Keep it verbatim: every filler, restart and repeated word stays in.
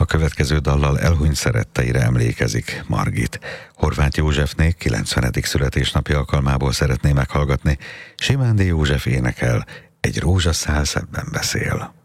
következő dallal elhunyt szeretteire emlékezik Margit. Horváth Józsefné kilencvenedik születésnapja alkalmából szeretné meghallgatni. Simándi József énekel, egy rózsaszál szebben beszél.